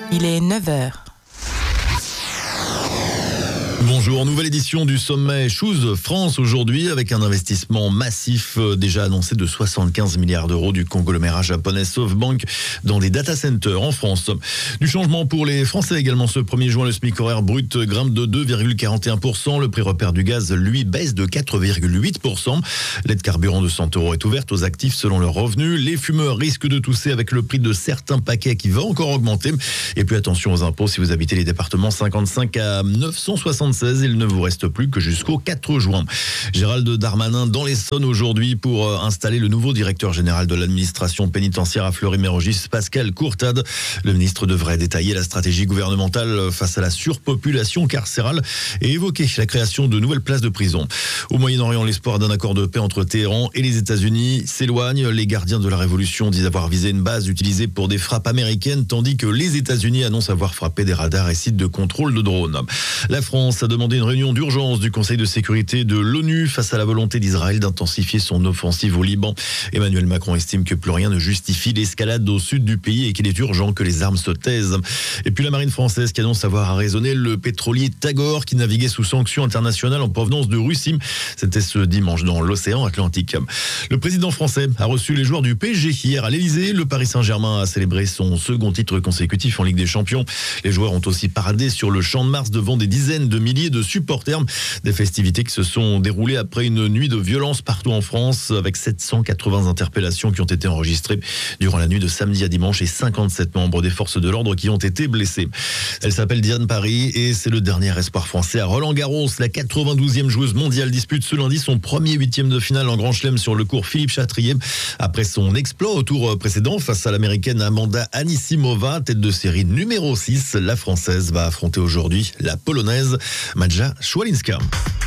Il est 9h. Bonjour, nouvelle édition du sommet Choose France aujourd'hui avec un investissement massif déjà annoncé de 75 milliards d'euros du conglomérat japonais SoftBank dans des data centers en France. Du changement pour les Français également ce 1er juin, le SMIC horaire brut grimpe de 2,41%. Le prix repère du gaz, lui, baisse de 4,8%. L'aide carburant de 100 euros est ouverte aux actifs selon leurs revenus. Les fumeurs risquent de tousser avec le prix de certains paquets qui va encore augmenter. Et puis attention aux impôts si vous habitez les départements 55 à 976. Il ne vous reste plus que jusqu'au 4 juin. Gérald Darmanin dans l'Essonne aujourd'hui pour installer le nouveau directeur général de l'administration pénitentiaire à Fleury-Mérogis, Pascal Courtade. Le ministre devrait détailler la stratégie gouvernementale face à la surpopulation carcérale et évoquer la création de nouvelles places de prison. Au Moyen-Orient, l'espoir d'un accord de paix entre Téhéran et les États-Unis s'éloigne. Les gardiens de la révolution disent avoir visé une base utilisée pour des frappes américaines, tandis que les États-Unis annoncent avoir frappé des radars et sites de contrôle de drones. La France a demandé une réunion d'urgence du Conseil de sécurité de l'ONU face à la volonté d'Israël d'intensifier son offensive au Liban. Emmanuel Macron estime que plus rien ne justifie l'escalade au sud du pays et qu'il est urgent que les armes se taisent. Et puis la marine française qui annonce avoir arraisonné le pétrolier Tagor qui naviguait sous sanctions internationales en provenance de Russie. C'était ce dimanche dans l'océan Atlantique. Le président français a reçu les joueurs du PSG hier à l'Elysée. Le Paris Saint-Germain a célébré son second titre consécutif en Ligue des Champions. Les joueurs ont aussi paradé sur le Champ de Mars devant des dizaines de milliers de supporters. Des festivités qui se sont déroulées après une nuit de violence partout en France avec 780 interpellations qui ont été enregistrées durant la nuit de samedi à dimanche et 57 membres des forces de l'ordre qui ont été blessés. Elle s'appelle Diane Paris et c'est le dernier espoir français à Roland-Garros. La 92e joueuse mondiale dispute ce lundi son premier huitième de finale en Grand Chelem sur le court Philippe Chatrier. Après son exploit au tour précédent face à l'américaine Amanda Anisimova, tête de série numéro 6, la française va affronter aujourd'hui la polonaise Maja Szolinska.